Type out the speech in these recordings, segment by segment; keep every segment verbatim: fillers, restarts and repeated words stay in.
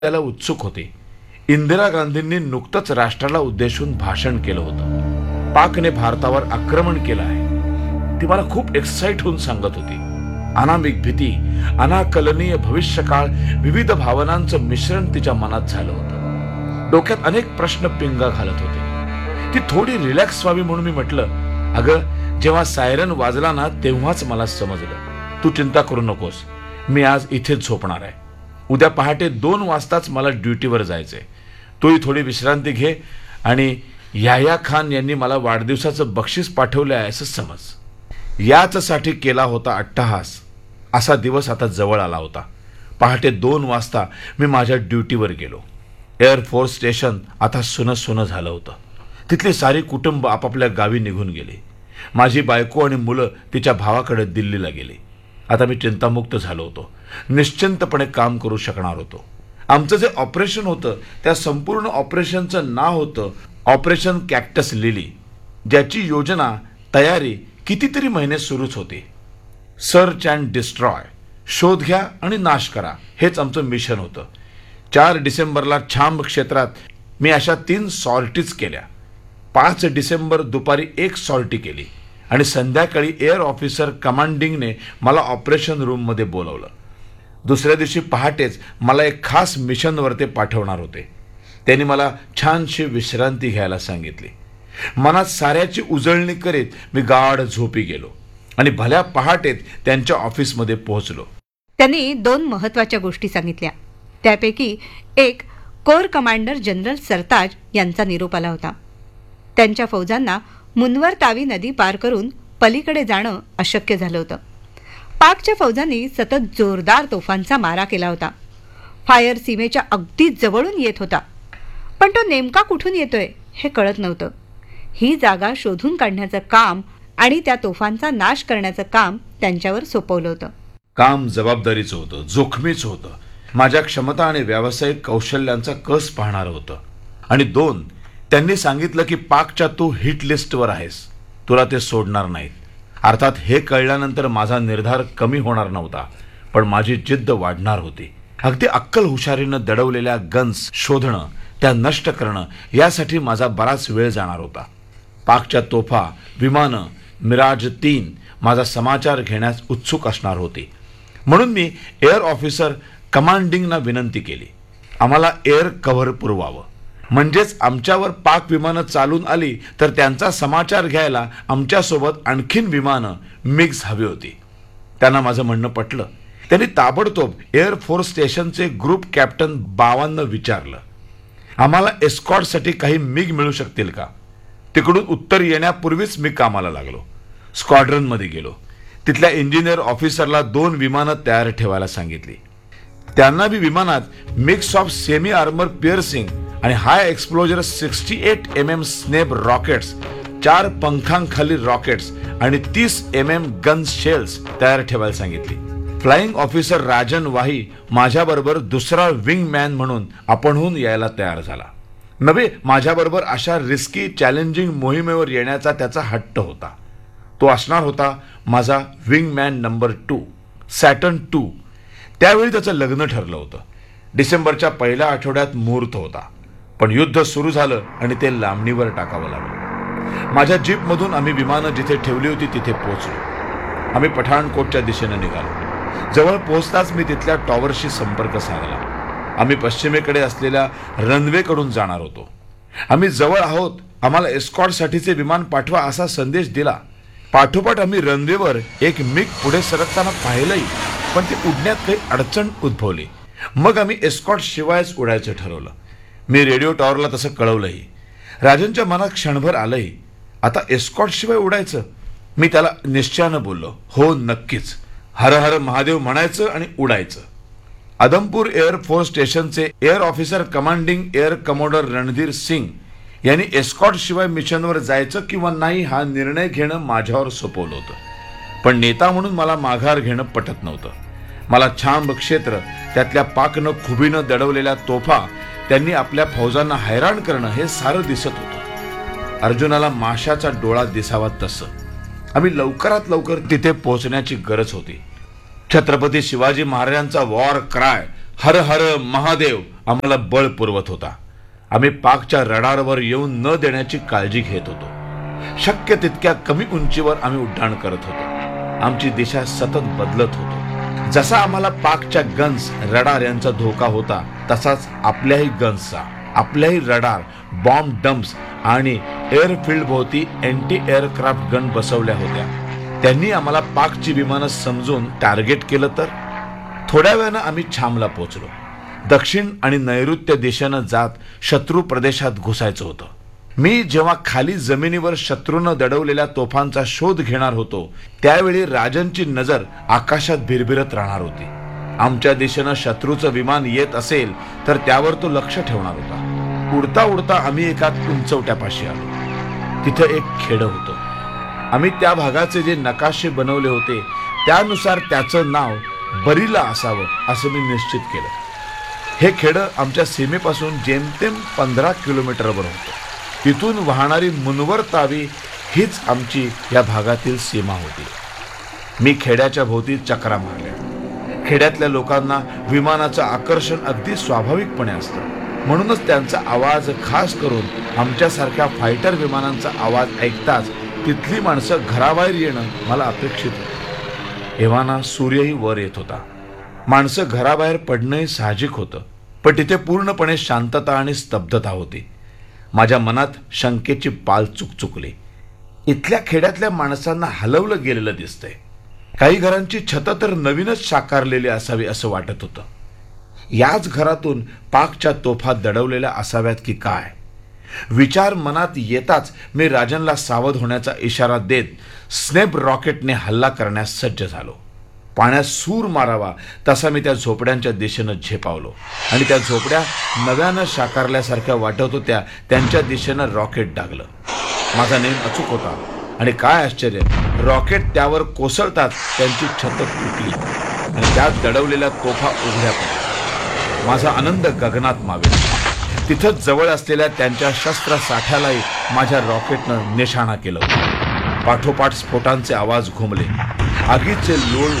त्याला उत्सुक होते. इंदिरा गांधींनी नुकतंच राष्ट्राला उद्देशून भाषण केलं होतं. पाकने भारतावर आक्रमण केलं आहे. ती मला खूप एक्साइट होऊन सांगत होती. अनामिक भीती, अनाकलनीय भविष्यकाळ, विविध भावनांचं मिश्रण तिच्या मनात झालं होतं. डोक्यात अनेक प्रश्न पिंगा घालत होते. ती थोडी रिलॅक्स व्हावी म्हणून मी म्हटलं, अगं जेव्हा सायरन वाजला ना तेव्हाच मला समजलं. तू चिंता करू नकोस, मी आज इथेच झोपणार आहे. उद्या पहाटे दोन वाजताच मला ड्युटीवर जायचंय. तूही थोडी विश्रांती घे आणि याह्या खान यांनी मला वाढदिवसाचं बक्षीस पाठवलं आहे असं समज. याचसाठी केला होता अट्टहास असा दिवस आता जवळ आला होता. पहाटे दोन वाजता मी माझ्या ड्युटीवर गेलो. एअरफोर्स स्टेशन आता सुनं सुनं झालं होतं. तिथली सारी कुटुंब आपापल्या गावी निघून गेली. माझी बायको आणि मुलं तिच्या भावाकडे दिल्लीला गेली. आता मी चिंतामुक्त झालो होतो. निश्चिंतपणे काम करू शकणार होतो. आमचं जे ऑपरेशन होतं त्या संपूर्ण ऑपरेशनचं नाव होतं ऑपरेशन कॅक्टस लिली, ज्याची योजना तयारी कितीतरी महिने सुरूच होती. सर्च अँड डिस्ट्रॉय, शोध घ्या आणि नाश करा, हेच आमचं मिशन होतं. चार डिसेंबरला छांब क्षेत्रात मी अशा तीन सॉर्टीज केल्या. पाच डिसेंबर दुपारी एक सॉर्टी केली आणि संध्याकाळी एअर ऑफिसर कमांडिंगने मला ऑपरेशन रूममध्ये बोलवलं. दुसऱ्या दिवशी पहाटेच मला एक खास मिशनवर ते पाठवणार होते. त्यांनी मला छानशी विश्रांती घ्यायला सांगितली. मनात साऱ्याची उजळणी करीत मी गाढ झोपी गेलो आणि भल्या पहाटेत त्यांच्या ऑफिसमध्ये पोहोचलो. त्यांनी दोन महत्त्वाच्या गोष्टी सांगितल्या. त्यापैकी एक कोर कमांडर जनरल सरताज यांचा निरोप आला होता. त्यांच्या फौजांना मुनवर तावी नदी पार करून पलीकडे जाणं अशक्य झालं होतं. पाकच्या फौजांनी सतत जोरदार तोफांचा मारा केला होता. फायर सीमेच्या अगदी जवळून येत होता, पण तो नेमका कुठून येतोय हे कळत नव्हतं. ही जागा शोधून काढण्याचं काम आणि त्या तोफांचा नाश करण्याचं काम त्यांच्यावर सोपवलं होतं. काम जबाबदारीचं होतं, जोखमीचं होतं. माझ्या क्षमता आणि व्यावसायिक कौशल्यांचा कस पाहणार होतं. आणि दोन, त्यांनी सांगितलं की पाकच्या तू हिट लिस्टवर आहेस, तुला ते सोडणार नाहीत. अर्थात हे कळल्यानंतर माझा निर्धार कमी होणार नव्हता, पण माझी जिद्द वाढणार होती. अगदी अक्कल हुशारीनं दडवलेल्या गन्स शोधणं, त्या नष्ट करणं यासाठी माझा बराच वेळ जाणार होता. पाकच्या तोफा, विमानं, मिराज तीन माझा समाचार घेण्यास उत्सुक असणार होती. म्हणून मी एअर ऑफिसर कमांडिंगना विनंती केली, आम्हाला एअर कव्हर पुरवावं. म्हणजेच आमच्यावर पाक विमानं चालून आली तर त्यांचा समाचार घ्यायला आमच्यासोबत आणखीन विमानं मिक्स हवी होती. त्यांना माझं म्हणणं पटलं. त्यांनी ताबडतोब एअरफोर्स स्टेशनचे ग्रुप कॅप्टन बावांना विचारलं, आम्हाला एस्कॉर्टसाठी काही मिग मिळू शकतील का? तिकडून उत्तर येण्यापूर्वीच मी कामाला लागलो. स्क्वॉड्रनमध्ये गेलो. तिथल्या इंजिनियर ऑफिसरला दोन विमानं तयार ठेवायला सांगितली. त्यांना बी विमानात mix of semi armour piercing आणि हाय एक्सप्लोजर sixty eight M M Snape rockets, चार पंखांखाली रॉकेट्स आणि तीस एम एम गन शेल्स तयार ठेवायला सांगितली. फ्लाइंग ऑफिसर राजन वाही माझ्याबरोबर दुसरा विंग मॅन म्हणून आपणहून यायला तयार झाला. नव्हे, माझ्याबरोबर अशा रिस्की चॅलेंजिंग मोहिमेवर येण्याचा त्याचा हट्ट होता. तो असणार होता माझा wing man number two, Saturn to. त्यावेळी त्याचं लग्न ठरलं होतं. डिसेंबरच्या पहिल्या आठवड्यात मुहूर्त होता, पण युद्ध सुरू झालं आणि ते लांबणीवर टाकावं लागलं. माझ्या जीपमधून आम्ही विमानं जिथे ठेवली होती तिथे पोहोचलो. आम्ही पठाणकोटच्या दिशेने निघालो. जवळ पोहोचताच मी तिथल्या टॉवरशी संपर्क साधला. आम्ही पश्चिमेकडे असलेल्या रनवेकडून जाणार होतो. आम्ही जवळ आहोत, आम्हाला एस्कॉर्टसाठीचे विमान पाठवा असा संदेश दिला. पाठोपाठ आम्ही रनवेवर एक मिग पुढे सरकताना पाहिलंही, पण ते उडण्यात काही अडचण उद्भवली. मग आम्ही एस्कॉर्ट शिवायच उडायचं ठरवलं. मी रेडिओ टॉवरला तसं कळवलंही. राजनच्या मनात क्षणभर आलंही, आता एस्कॉर्ट शिवाय उडायचं? मी त्याला निश्चयानं बोललो, हो नक्कीच. हर हर महादेव म्हणायचं आणि उडायचं. आदमपूर एअरफोर्स स्टेशनचे air officer commanding air commodore Randhir Singh यांनी एस्कॉर्ट शिवाय मिशनवर जायचं किंवा नाही हा निर्णय घेणं माझ्यावर सोपवलं होतं. पण नेता म्हणून मला माघार घेणं पटत नव्हतं. मला छांब क्षेत्र, त्यातल्या पाकनं खुबीनं दडवलेल्या तोफा, त्यांनी आपल्या फौजांना हैराण करणं हे सारं दिसत होतं. अर्जुनाला माशाचा डोळा दिसावा तसं. आम्ही लवकरात लवकर तिथे पोहोचण्याची गरज होती. छत्रपती शिवाजी महाराजांचा वॉर क्राय हर हर महादेव आम्हाला बळ पुरवत होता. आम्ही पाकच्या रडारवर येऊन न देण्याची काळजी घेत होतो. शक्य तितक्या कमी उंचीवर आम्ही उड्डाण करत होतो. आमची दिशा सतत बदलत होतो. जसा आम्हाला पाकच्या गन्स, रडार यांचा धोका होता, तसाच आपल्याही गन्सचा, आपल्याही रडार, बॉम्ब डम्प्स आणि एअरफील्ड भोवती अँटी एअरक्राफ्ट गन बसवल्या होत्या. त्यांनी आम्हाला पाकची विमानं समजून टार्गेट केलं तर. थोड्या वेळानं आम्ही छामला पोहोचलो. दक्षिण आणि नैऋत्य दिशेनं जात शत्रू प्रदेशात घुसायचं होतं. मी जेव्हा खाली जमिनीवर शत्रूनं दडवलेल्या तोफांचा शोध घेणार होतो, त्यावेळी राजनची नजर आकाशात भिरभिरत राहणार होती. आमच्या दिशेनं शत्रूचं विमान येत असेल तर त्यावर तो लक्ष ठेवणार होता. उडता उडता आम्ही एका उंचवट्यापाशी आलो. तिथं एक खेडं होतं. आम्ही त्या भागाचे जे नकाशे बनवले होते त्यानुसार त्याचं नाव बरीला असावं असं मी निश्चित केलं. हे खेडं आमच्या सीमेपासून जेमतेम पंधरा किलोमीटरवर होतं. तिथून वाहणारी मुनवर तावी हीच आमची या भागातील सीमा होती. मी खेड्याच्या भोवती चक्रा मारल्या. खेड्यातल्या लोकांना विमानाचं आकर्षण अगदी स्वाभाविकपणे असतं. म्हणूनच त्यांचा आवाज खास करून आमच्यासारख्या फायटर विमानांचा आवाज ऐकताच तिथली माणसं घराबाहेर येणं मला अपेक्षित होतं. एव्हाना सूर्यही वर येत होता. माणसं घराबाहेर पडणंही साहजिक होतं. पण तिथे पूर्णपणे शांतता आणि स्तब्धता होती. माझ्या मनात शंकेची पाल चुकचुकली. इथल्या खेड्यातल्या माणसांना हलवलं गेलेलं दिसतंय. काही घरांची छतं तर नवीनच साकारलेली असावी असं वाटत होतं. याच घरातून पाकच्या तोफा दडवलेल्या असाव्यात की काय? विचार मनात येताच मी राजनला सावध होण्याचा इशारा देत स्नेप रॉकेटने हल्ला करण्यास सज्ज झालो. पाण्यात सूर मारावा तसा मी त्या झोपड्यांच्या दिशेनं झेपावलो आणि त्या झोपड्या नव्यानं साकारल्यासारख्या वाटत होत्या. त्यांच्या दिशेनं रॉकेट डागलं. माझा नेम अचूक होता आणि काय आश्चर्य, रॉकेट त्यावर कोसळताच त्यांची छतं तुटली आणि त्यात दडवलेल्या तोफा उघड्या पडल्या. माझा आनंद गगनात मावेल. तिथंच जवळ असलेल्या त्यांच्या शस्त्र साठ्यालाही माझ्या रॉकेटनं निशाणा केलं होतं. पाठोपाठ स्फोटांचे आवाज घुमले. आगीचे लोळ.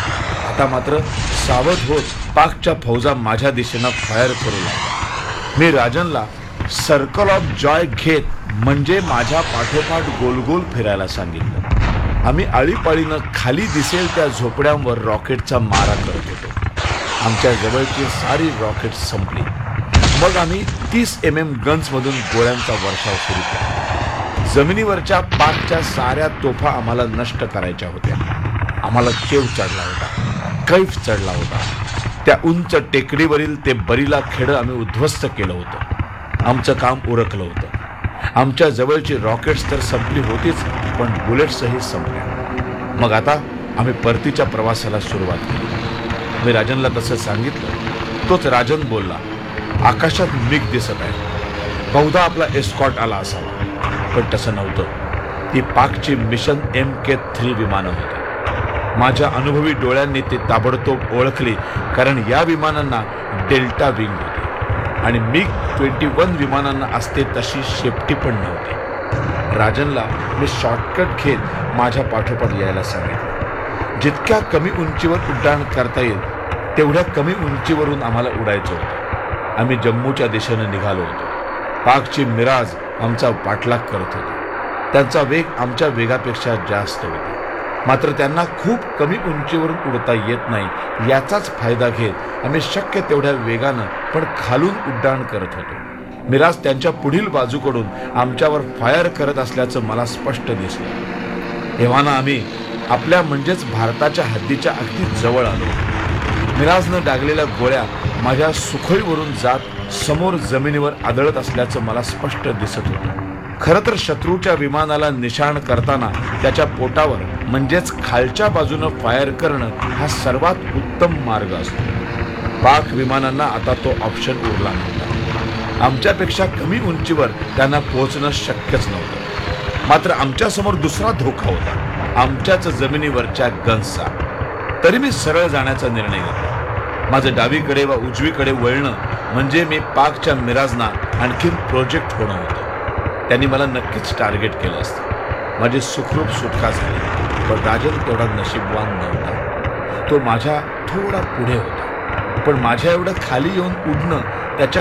आता मात्र सावध होत पाकच्या फौजा माझ्या दिशेनं फायर करू लागल्या. मी राजनला सर्कल ऑफ जॉय घेत म्हणजे माझ्या पाठोपाठ गोलगोल फिरायला सांगितलं. आम्ही आळीपाळीनं खाली दिसेल त्या झोपड्यांवर रॉकेटचा मारा करत होतो. आमच्या जवळची सारी रॉकेट संपली. मग आम्ही तीस एम एम गन्समधून गोळ्यांचा वर्षाव सुरू केला. जमिनीवरच्या पाकच्या साऱ्या तोफा आम्हाला नष्ट करायच्या होत्या. आम्हाला चेव चढला होता, कैफ चढला होता. त्या उंच टेकडीवरील ते बरीला खेडं आम्ही उद्ध्वस्त केलं होतं. आमचं काम उरकलं होतं. आमच्या जवळची रॉकेट्स तर संपली होतीच, पण बुलेट्सही संपल्या. मग आता आम्ही परतीच्या प्रवासाला सुरुवात केली. मी राजनला तसं सांगितलं. तोच राजन बोलला, आकाशात मिग दिसत आहे. बहुधा आपला एस्कॉट आला असावा. पण तसं नव्हतं. ती पाकची मिशन एम के थ्री विमानं होती. माझ्या अनुभवी डोळ्यांनी ती ताबडतोब ओळखली, कारण या विमानांना डेल्टा विंग होती आणि मिग ट्वेंटी वन विमानांना असते तशी शेपटी पण नव्हती. राजनला मी शॉर्टकट घेत माझ्या पाठोपाठ यायला सांगितलं. जितक्या कमी उंचीवर उड्डाण करता येईल तेवढ्या कमी उंचीवरून आम्हाला उडायचं होतं. आम्ही जम्मूच्या दिशेनं निघालो होतो. पाकची मिराज आमचा पाठलाग करत होती. त्यांचा वेग आमच्या वेगापेक्षा जास्त होता. मात्र त्यांना खूप कमी उंचीवरून उडता येत नाही याचाच फायदा घेत आम्ही शक्य तेवढ्या वेगानं पण खालून उड्डाण करत होतो. मिराज त्यांच्या पुढील बाजूकडून आमच्यावर फायर करत असल्याचं मला स्पष्ट दिसलं. तेव्हाना आम्ही आपल्या म्हणजेच भारताच्या हद्दीच्या अगदी जवळ आलो. मिराजनं डागलेल्या गोळ्या माझ्या सुखोईवरून जात समोर जमिनीवर आदळत असल्याचं मला स्पष्ट दिसत होतं. खरं तर शत्रूच्या विमानाला निशाण करताना त्याच्या पोटावर म्हणजेच खालच्या बाजूनं फायर करणं हा सर्वात उत्तम मार्ग असतो. पाक विमानांना आता तो ऑप्शन उरला नव्हता. आमच्यापेक्षा कमी उंचीवर त्यांना पोहोचणं शक्यच नव्हतं. मात्र आमच्यासमोर दुसरा धोका होता, आमच्याच जमिनीवरच्या गन्सचा. तरी मी सरळ जाण्याचा निर्णय घेतला. माझं डावीकडे व उजवीकडे वळणं म्हणजे मी पाकच्या मिराजना आणखीन प्रोजेक्ट होणं होतं. त्यांनी मला नक्कीच टार्गेट केलं असतं. माझी सुखरूप सुटका झाली. पण राजन तेवढा नशीबवान नव्हता. तो माझ्या थोडा पुढे होता. पण माझ्या एवढं खाली येऊन उडणं त्याच्या